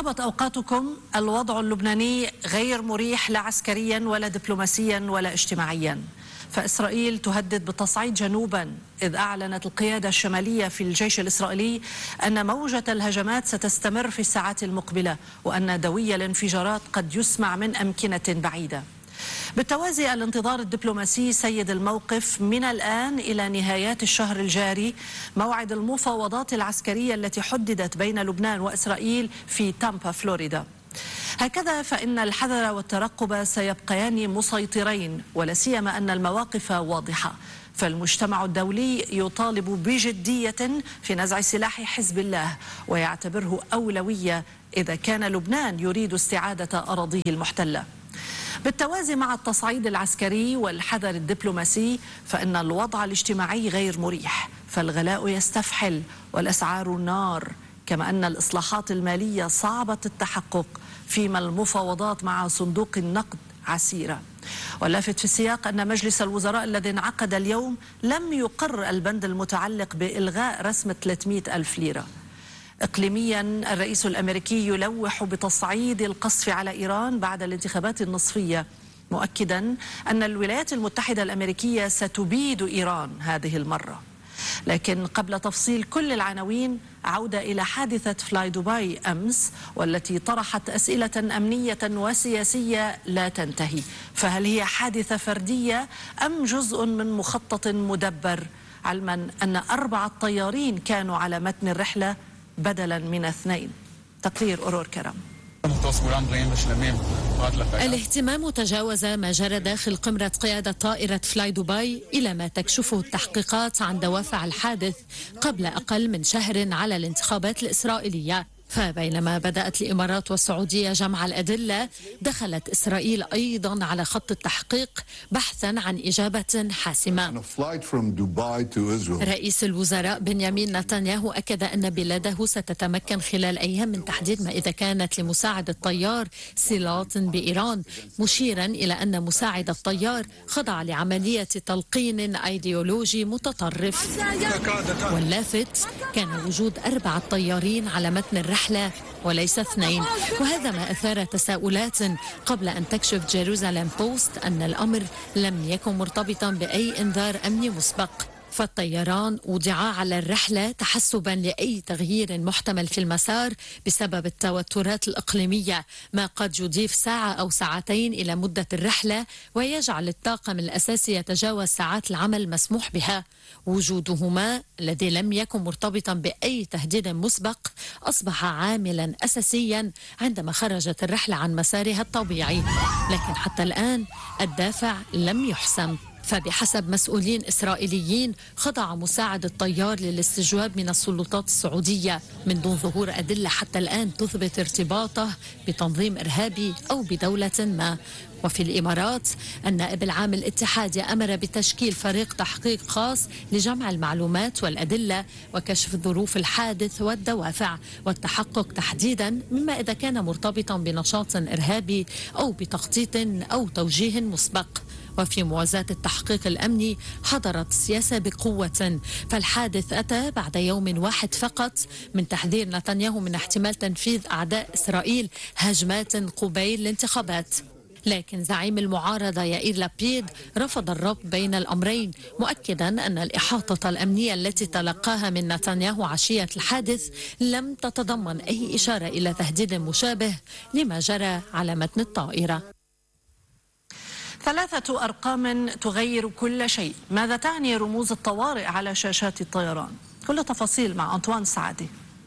طابت أوقاتكم. الوضع اللبناني غير مريح لا عسكريا ولا دبلوماسيا ولا اجتماعيا، فإسرائيل تهدد بالتصعيد جنوبا، إذ أعلنت القيادة الشمالية في الجيش الإسرائيلي أن موجة الهجمات ستستمر في الساعات المقبلة، وأن دوي الانفجارات قد يسمع من أمكنة بعيدة. بالتوازي الانتظار الدبلوماسي سيد الموقف من الآن إلى نهايات الشهر الجاري، موعد المفاوضات العسكرية التي حددت بين لبنان وإسرائيل في تامبا فلوريدا. هكذا فإن الحذر والترقب سيبقيان مسيطرين، ولا سيما أن المواقف واضحة، فالمجتمع الدولي يطالب بجدية في نزع سلاح حزب الله ويعتبره أولوية إذا كان لبنان يريد استعادة أراضيه المحتلة. بالتوازي مع التصعيد العسكري والحذر الدبلوماسي، فإن الوضع الاجتماعي غير مريح، فالغلاء يستفحل والأسعار نار، كما أن الإصلاحات المالية صعبة التحقق، فيما المفاوضات مع صندوق النقد عسيرة. واللافت في السياق أن مجلس الوزراء الذي انعقد اليوم لم يقر البند المتعلق بإلغاء رسم 300 ألف ليرة. إقليميا، الرئيس الأمريكي يلوح بتصعيد القصف على إيران بعد الانتخابات النصفية، مؤكدا أن الولايات المتحدة الأمريكية ستبيد إيران هذه المرة. لكن قبل تفصيل كل العناوين، عودة إلى حادثة فلاي دبي أمس، والتي طرحت أسئلة أمنية وسياسية لا تنتهي. فهل هي حادثة فردية أم جزء من مخطط مدبر، علما أن 4 طيارين كانوا على متن الرحلة بدلا من 2؟ تقرير أورور كرم. الاهتمام تجاوز ما جرى داخل قمرة قيادة طائرة فلاي دبي إلى ما تكشفه التحقيقات عن دوافع الحادث قبل أقل من شهر على الانتخابات الإسرائيلية. فبينما بدأت الإمارات والسعودية جمع الأدلة، دخلت إسرائيل أيضا على خط التحقيق بحثا عن إجابة حاسمة. رئيس الوزراء بنيامين نتنياهو أكد أن بلاده ستتمكن خلال أيام من تحديد ما إذا كانت لمساعد الطيار صلات بإيران، مشيرا إلى أن مساعد الطيار خضع لعملية تلقين أيديولوجي متطرف. واللافت كان وجود 4 طيارين على متن الرحلة وليس 2، وهذا ما أثار تساؤلات قبل أن تكشف جيروزاليم بوست أن الأمر لم يكن مرتبطا بأي إنذار أمني مسبق، فالطيران وضعا على الرحلة تحسبا لأي تغيير محتمل في المسار بسبب التوترات الإقليمية، ما قد يضيف ساعة أو ساعتين إلى مدة الرحلة ويجعل الطاقم الأساسي يتجاوز ساعات العمل المسموح بها. وجودهما الذي لم يكن مرتبطا بأي تهديد مسبق أصبح عاملا أساسيا عندما خرجت الرحلة عن مسارها الطبيعي، لكن حتى الآن الدافع لم يحسم. فبحسب مسؤولين إسرائيليين، خضع مساعد الطيار للاستجواب من السلطات السعودية من دون ظهور أدلة حتى الآن تثبت ارتباطه بتنظيم إرهابي أو بدولة ما. وفي الإمارات، النائب العام الاتحادي أمر بتشكيل فريق تحقيق خاص لجمع المعلومات والأدلة وكشف ظروف الحادث والدوافع والتحقق تحديدا مما إذا كان مرتبطا بنشاط إرهابي أو بتخطيط أو توجيه مسبق. وفي موازاة التحقيق الأمني حضرت السياسة بقوة، فالحادث أتى بعد يوم واحد فقط من تحذير نتنياهو من احتمال تنفيذ أعداء إسرائيل هجمات قبيل الانتخابات. لكن زعيم المعارضة يائير لابيد رفض الربط بين الأمرين، مؤكدا أن الإحاطة الأمنية التي تلقاها من نتنياهو عشية الحادث لم تتضمن أي إشارة إلى تهديد مشابه لما جرى على متن الطائرة. 3 أرقام تغير كل شيء. ماذا تعني رموز الطوارئ على شاشات الطيران؟ كل تفاصيل مع أنطوان سعدي.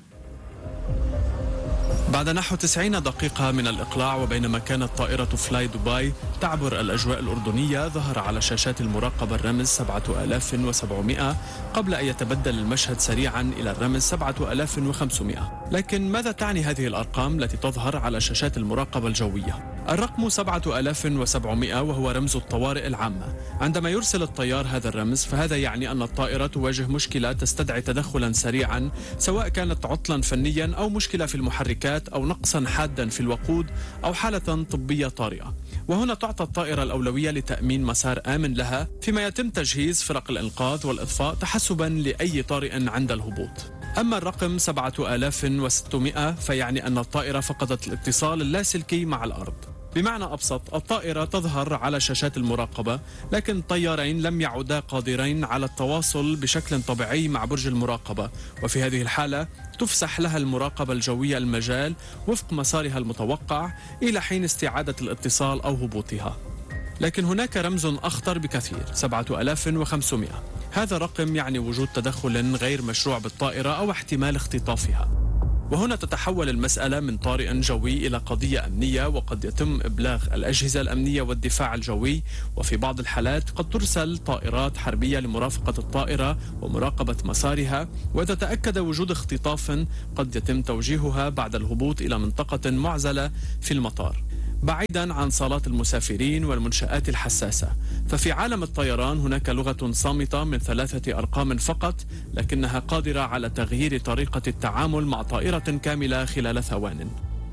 بعد نحو 90 دقيقة من الإقلاع، وبينما كانت طائرة فلاي دبي تعبر الأجواء الأردنية، ظهر على شاشات المراقبة الرمز 7700 قبل أن يتبدل المشهد سريعا إلى الرمز 7500. لكن ماذا تعني هذه الأرقام التي تظهر على شاشات المراقبة الجوية؟ الرقم 7700 وهو رمز الطوارئ العامة. عندما يرسل الطيار هذا الرمز، فهذا يعني أن الطائرة تواجه مشكلة تستدعي تدخلا سريعا، سواء كانت عطلا فنيا أو مشكلة في المحركات أو نقصا حادا في الوقود أو حالة طبية طارئة. وهنا تعطى الطائرة الأولوية لتأمين مسار آمن لها، فيما يتم تجهيز فرق الإنقاذ والإطفاء تحسبا لأي طارئ عند الهبوط. أما الرقم 7600 فيعني أن الطائرة فقدت الاتصال اللاسلكي مع الأرض. بمعنى أبسط، الطائرة تظهر على شاشات المراقبة، لكن الطيارين لم يعودا قادرين على التواصل بشكل طبيعي مع برج المراقبة، وفي هذه الحالة تفسح لها المراقبة الجوية المجال وفق مسارها المتوقع إلى حين استعادة الاتصال أو هبوطها. لكن هناك رمز أخطر بكثير، 7500. هذا الرقم يعني وجود تدخل غير مشروع بالطائرة أو احتمال اختطافها. وهنا تتحول المسألة من طارئ جوي إلى قضية أمنية، وقد يتم إبلاغ الأجهزة الأمنية والدفاع الجوي، وفي بعض الحالات قد ترسل طائرات حربية لمرافقة الطائرة ومراقبة مسارها، وإذا تأكد وجود اختطاف قد يتم توجيهها بعد الهبوط إلى منطقة معزلة في المطار بعيدا عن صالات المسافرين والمنشآت الحساسة. ففي عالم الطيران هناك لغة صامتة من 3 أرقام فقط، لكنها قادرة على تغيير طريقة التعامل مع طائرة كاملة خلال ثوان.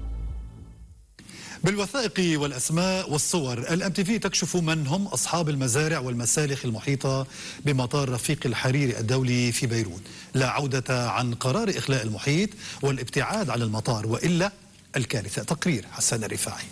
بالوثائق والأسماء والصور، الMTV تكشف من هم أصحاب المزارع والمسالخ المحيطة بمطار رفيق الحريري الدولي في بيروت. لا عودة عن قرار إخلاء المحيط والابتعاد عن المطار، وإلا الكارثة. تقرير حسان الرفاعي.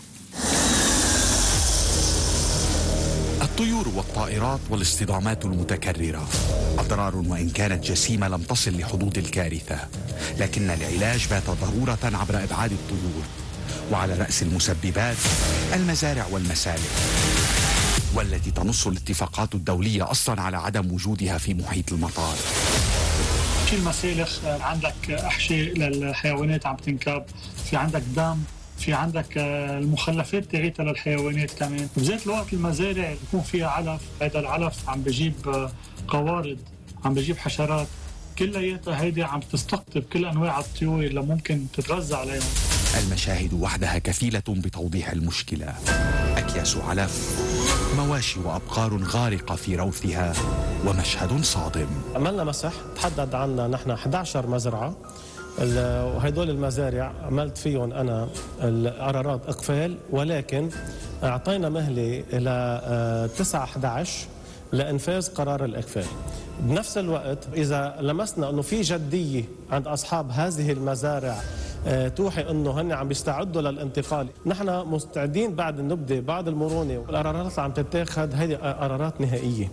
الطيور والطائرات والاصطدامات المتكررة، أضرار وإن كانت جسيمة لم تصل لحدود الكارثة، لكن العلاج بات ضرورة عبر إبعاد الطيور، وعلى رأس المسببات المزارع والمسالخ، والتي تنص الاتفاقات الدولية أصلا على عدم وجودها في محيط المطار. في المسالخ عندك أحشاء للحيوانات عم تنكب، في عندك دم، في عندك المخلفات تاعتها للحيوانات كمان. بذات الوقت المزارع بيكون فيها علف، هذا العلف عم بجيب قوارض، عم بجيب حشرات، كلياتها هيدي عم تستقطب كل أنواع الطيور اللي ممكن تتغذى عليهم. المشاهد وحدها كفيلة بتوضيح المشكلة. أكياس علف، مواشي وأبقار غارقة في روثها، ومشهد صادم. عملنا مسح تحدد عنا نحن 11 مزرعة، وهدول المزارع عملت فيهم أنا القرارات إقفال، ولكن أعطينا مهلة إلى 9/11 لإنفاذ قرار الإقفال. بنفس الوقت إذا لمسنا أنه في جدية عند أصحاب هذه المزارع توحي أنه هن عم بيستعدوا للانتقال، نحن مستعدين بعد نبدأ بعد المرونة، والقرارات اللي عم تتاخد هذه قرارات نهائية.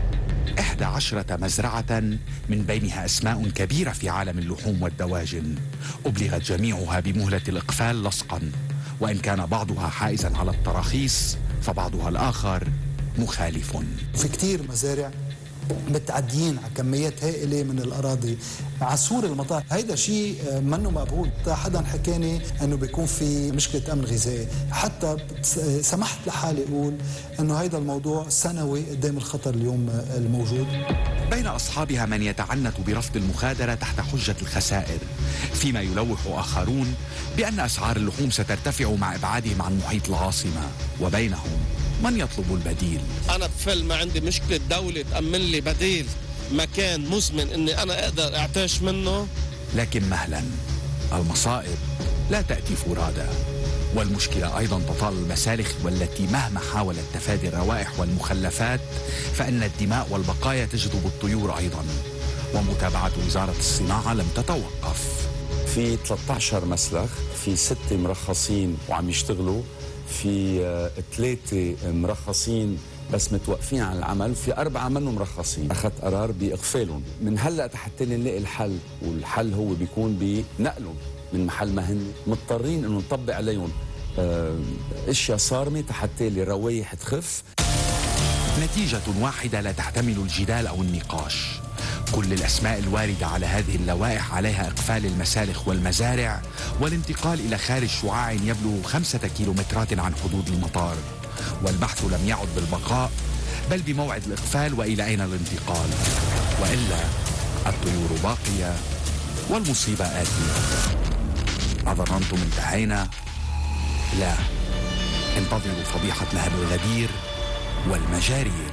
11 مزرعة من بينها أسماء كبيرة في عالم اللحوم والدواجن، أبلغت جميعها بمهلة الإقفال لصقا، وإن كان بعضها حائزا على التراخيص فبعضها الآخر مخالف. في كتير مزارع متعديين على كميات هائلة من الأراضي على سور المطار. هيدا شيء منه مقبول. حدا حكاني أنه بيكون في مشكلة أمن غذائي، حتى سمحت لحالي أقول أنه هيدا الموضوع سنوي قدام الخطر اليوم الموجود. بين أصحابها من يتعنت برفض المخادرة تحت حجة الخسائر، فيما يلوح آخرون بأن أسعار اللحوم سترتفع مع إبعادهم عن محيط العاصمة، وبينهم من يطلب البديل. أنا بفل ما عندي مشكلة، دولة تأمن لي بديل، مكان مزمن إني أنا أقدر أعتاش منه. لكن مهلا، المصائب لا تأتي فرادى، والمشكلة أيضا تطال المسالخ، والتي مهما حاولت تفادي الروائح والمخلفات فإن الدماء والبقايا تجذب الطيور أيضا، ومتابعة وزارة الصناعة لم تتوقف. في 13 مسلخ، في 6 مرخصين وعم يشتغلوا، في 3 مرخصين بس متوقفين عن العمل، في 4 منهم مرخصين. أخذت قرار بإقفالهم من هلأ حتى نلاقي الحل، والحل هو بيكون بنقلهم من محل ما هن مضطرين إنه نطبق عليهم اشياء صارمة حتى الروايح تخف. نتيجة واحدة لا تحتمل الجدال أو النقاش. كل الأسماء الواردة على هذه اللوائح عليها إقفال المسالخ والمزارع والانتقال إلى خارج شعاع يبلغ 5 كيلومترات عن حدود المطار، والبحث لم يعد بالبقاء بل بموعد الإقفال وإلى أين الانتقال، وإلا الطيور باقية والمصيبة آتية. أظننتم انتهينا؟ لا، انتظروا فضيحة نهب الغدير والمجارير.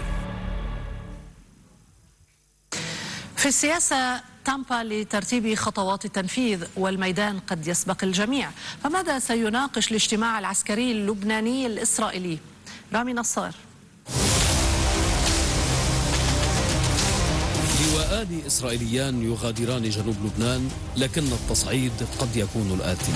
في السياسة تامبا لترتيب خطوات التنفيذ، والميدان قد يسبق الجميع. فماذا سيناقش الاجتماع العسكري اللبناني الإسرائيلي؟ رامي نصار. لواء وجاءان إسرائيليان يغادران جنوب لبنان، لكن التصعيد قد يكون الآتي.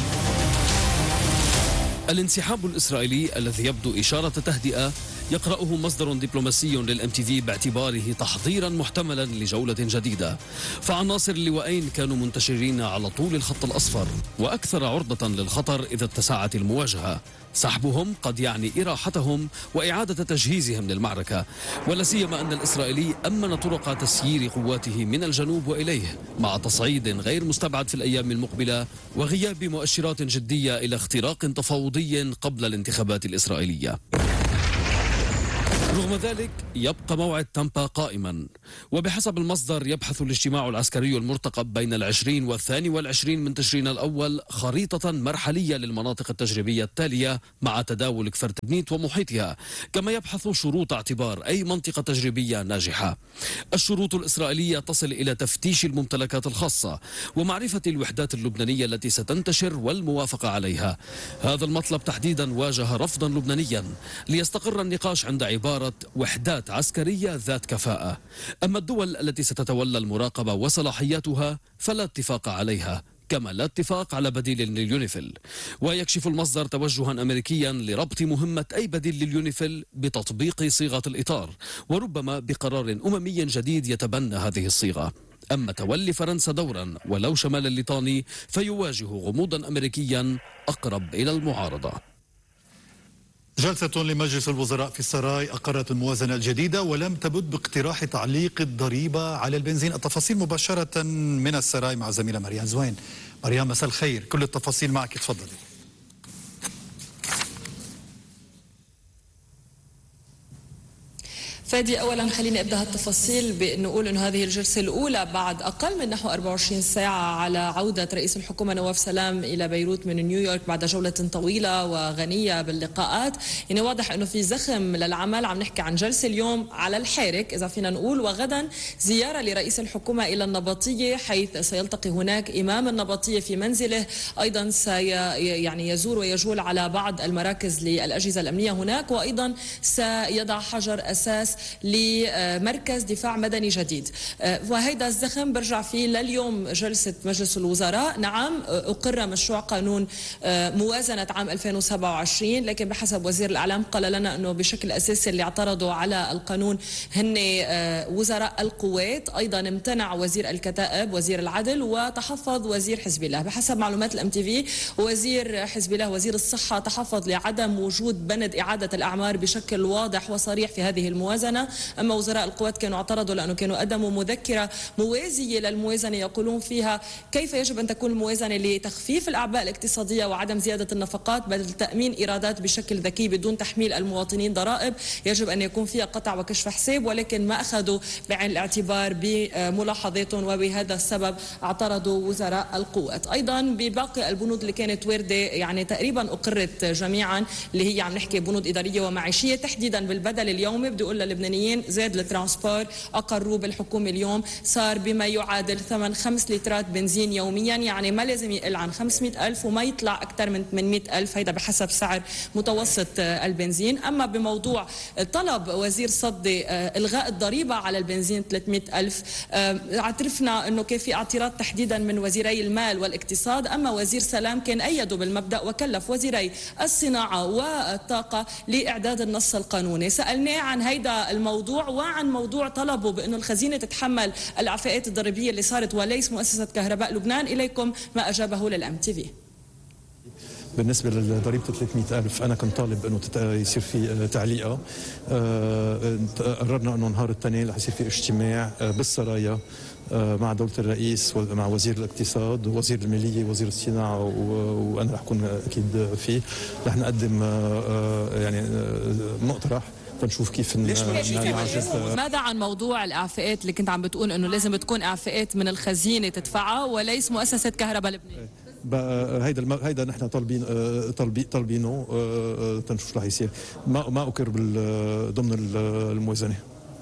الانسحاب الإسرائيلي الذي يبدو إشارة تهدئة يقرأه مصدر دبلوماسي للMTV باعتباره تحضيرا محتملا لجولة جديدة، فعناصر اللواءين كانوا منتشرين على طول الخط الأصفر وأكثر عرضة للخطر إذا اتسعت المواجهة. سحبهم قد يعني إراحتهم وإعادة تجهيزهم للمعركة، ولا سيما أن الإسرائيلي أمن طرق تسيير قواته من الجنوب وإليه، مع تصعيد غير مستبعد في الأيام المقبلة وغياب مؤشرات جدية إلى اختراق تفاوضي قبل الانتخابات الإسرائيلية. رغم ذلك يبقى موعد تامبا قائما، وبحسب المصدر يبحث الاجتماع العسكري المرتقب بين 20 و22 من تشرين الأول خريطة مرحلية للمناطق التجريبية التالية مع تداول كفر تبنيت ومحيطها، كما يبحث شروط اعتبار أي منطقة تجريبية ناجحة. الشروط الإسرائيلية تصل إلى تفتيش الممتلكات الخاصة ومعرفة الوحدات اللبنانية التي ستنتشر والموافقة عليها. هذا المطلب تحديدا واجه رفضا لبنانيا ليستقر النقاش عند عبارة وحدات عسكرية ذات كفاءة. أما الدول التي ستتولى المراقبة وصلاحياتها فلا اتفاق عليها، كما لا اتفاق على بديل لليونيفيل. ويكشف المصدر توجها أمريكيا لربط مهمة أي بديل لليونيفيل بتطبيق صيغة الإطار، وربما بقرار أممي جديد يتبنى هذه الصيغة. أما تولي فرنسا دورا ولو شمال الليطاني فيواجه غموضا أمريكيا أقرب إلى المعارضة. جلسة لمجلس الوزراء في السراي أقرت الموازنة الجديدة ولم تبد باقتراح تعليق الضريبة على البنزين. التفاصيل مباشرة من السراي مع زميلة مريم زوين. مريم مساء الخير، كل التفاصيل معك، تفضلي. فادي، أولا خليني أبدأ التفاصيل بأن نقول أن هذه الجلسة الأولى بعد أقل من نحو 24 ساعة على عودة رئيس الحكومة نواف سلام إلى بيروت من نيويورك بعد جولة طويلة وغنية باللقاءات. يعني واضح أنه في زخم للعمل، عم نحكي عن جلسة اليوم على الحارك إذا فينا نقول، وغدا زيارة لرئيس الحكومة إلى النبطية حيث سيلتقي هناك إمام النبطية في منزله. أيضا يعني يزور ويجول على بعض المراكز للأجهزة الأمنية هناك، وأيضا سيضع حجر أساس لمركز دفاع مدني جديد. وهيدا الزخم برجع فيه لليوم جلسة مجلس الوزراء. نعم أقر مشروع قانون موازنة عام 2027، لكن بحسب وزير الإعلام قال لنا أنه بشكل أساسي اللي اعترضوا على القانون هن وزراء القوات. أيضا امتنع وزير الكتائب، وزير العدل، وتحفظ وزير حزب الله. بحسب معلومات الMTV وزير حزب الله وزير الصحة تحفظ لعدم وجود بند إعادة الأعمار بشكل واضح وصريح في هذه الموازنة. أما وزراء القوات كانوا اعترضوا لأنه كانوا قدموا مذكرة موازية للموازنة يقولون فيها كيف يجب أن تكون الموازنة لتخفيف الأعباء الاقتصادية وعدم زيادة النفقات، بل تأمين إيرادات بشكل ذكي بدون تحميل المواطنين ضرائب. يجب أن يكون فيها قطع وكشف حساب، ولكن ما أخذوا بعين الاعتبار بملاحظاتهم، وبهذا السبب اعترضوا وزراء القوات. أيضا بباقي البنود اللي كانت واردة يعني تقريبا أقرت جميعا، اللي هي عم نحكي بنود إدارية ومعيشية، تحديدا بالبدل اليومي. بدي أقول للبنانيين زاد الترانسبور، أقروا بالحكومة اليوم صار بما يعادل ثمن 5 لترات بنزين يوميا، يعني ما لازم يقل عن 500,000 وما يطلع أكثر من 800,000، هيدا بحسب سعر متوسط البنزين. أما بموضوع طلب وزير صدي إلغاء الضريبة على البنزين 300,000، اعترفنا أنه كان في اعتراض تحديدا من وزيري المال والاقتصاد. أما وزير سلام كان أيده بالمبدأ وكلف وزيري الصناعة والطاقة لإعداد النص القانوني. سألناه عن هيدا الموضوع وعن موضوع طلبه بأنه الخزينة تتحمل الإعفاءات الضريبية اللي صارت وليس مؤسسة كهرباء لبنان. إليكم ما أجابه للMTV. بالنسبة لضريبة 300,000 أنا كنت طالب أنه يصير في تعليقة. قررنا أنه نهار التنين رح يصير في اجتماع بالسرايا مع دولة الرئيس ومع وزير الاقتصاد ووزير المالية ووزير الصناعة، وأنا رح أكون أكيد فيه. رح نقدم يعني مقترح نشوف كيف ماذا عن موضوع الإعفاءات اللي كنت عم بتقول انه لازم تكون إعفاءات من الخزينة تدفعها وليس مؤسسة كهرباء لبنان؟ هيدا نحن طالبينه تنشوف رح يصير. ما أقر ضمن الموازنة.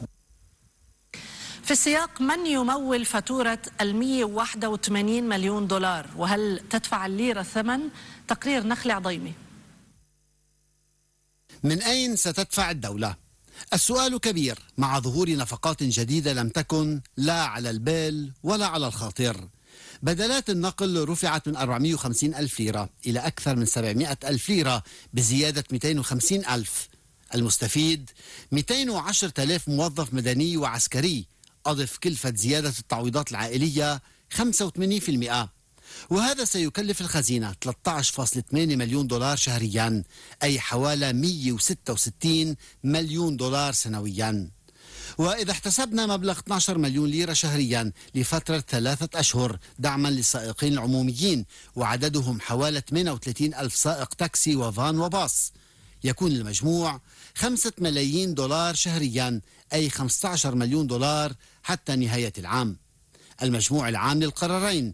في السياق، من يمول فاتورة 181 مليون دولار، وهل تدفع الليرة الثمن؟ تقرير نخلة عضيمي. من أين ستدفع الدولة؟ السؤال كبير مع ظهور نفقات جديدة لم تكن لا على البال ولا على الخاطر. بدلات النقل رفعت من 450 ألف ليرة إلى أكثر من 700 ألف ليرة بزيادة 250 ألف. المستفيد 210 ألاف موظف مدني وعسكري، أضف كلفة زيادة التعويضات العائلية 85%، وهذا سيكلف الخزينة 13.8 مليون دولار شهريا، أي حوالي 166 مليون دولار سنويا. وإذا احتسبنا مبلغ 12 مليون ليرة شهريا لفترة 3 أشهر دعما للسائقين العموميين وعددهم حوالي 38 ألف سائق تاكسي وفان وباص، يكون المجموع 5 ملايين دولار شهريا، أي 15 مليون دولار حتى نهاية العام. المجموع العام للقرارين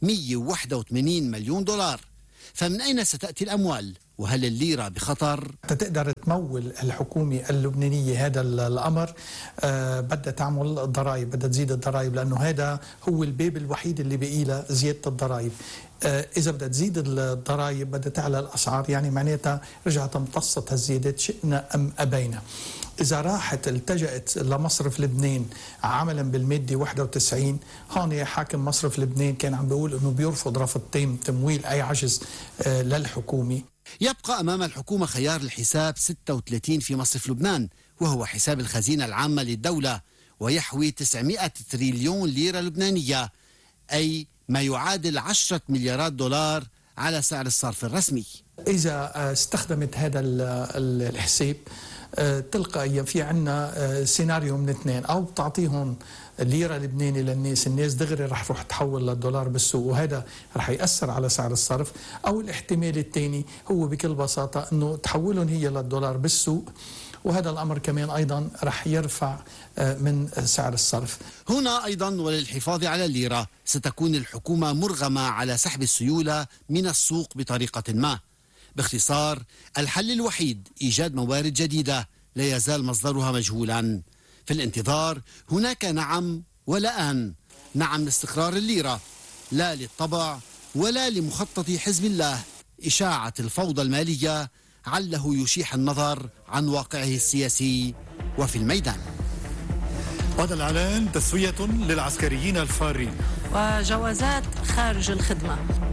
181 مليون دولار. فمن أين ستأتي الأموال؟ وهل الليرة بخطر؟ تقدر تمول الحكومة اللبنانية هذا الأمر، بدها تعمل ضرائب، بدها تزيد الضرائب، لأنه هذا هو الباب الوحيد اللي بقي له زيادة الضرائب. إذا بدها تزيد الضرائب بدها تعلى الأسعار، يعني معناتها رجعت امتصت هالزيادات شئنا أم أبينا. إذا راحت التجأت لمصرف لبنان عملا بالمادة 91، هون حاكم مصرف لبنان كان عم بيقول أنه بيرفض رفض تام تمويل أي عجز للحكومة. يبقى أمام الحكومة خيار الحساب 36 في مصرف لبنان، وهو حساب الخزينة العامة للدولة، ويحوي 900 تريليون ليرة لبنانية، أي ما يعادل 10 مليارات دولار على سعر الصرف الرسمي. إذا استخدمت هذا الحساب تلقائيا في عنا سيناريو من اثنين، أو بتعطيهم ليرة لبناني للناس، الناس دغري رح تروح تحول للدولار بالسوق، وهذا رح يأثر على سعر الصرف. أو الاحتمال الثاني هو بكل بساطة أنه تحولهم هي للدولار بالسوق، وهذا الأمر كمان أيضا رح يرفع من سعر الصرف. هنا أيضا وللحفاظ على الليرة ستكون الحكومة مرغمة على سحب السيولة من السوق بطريقة ما. باختصار، الحل الوحيد إيجاد موارد جديدة لا يزال مصدرها مجهولا. في الانتظار هناك نعم ولا آن. نعم لاستقرار الليرة، لا للطبع ولا لمخطط حزب الله إشاعة الفوضى المالية عله يشيح النظر عن واقعه السياسي وفي الميدان. هذا الإعلان تسوية للعسكريين الفارين وجوازات خارج الخدمة.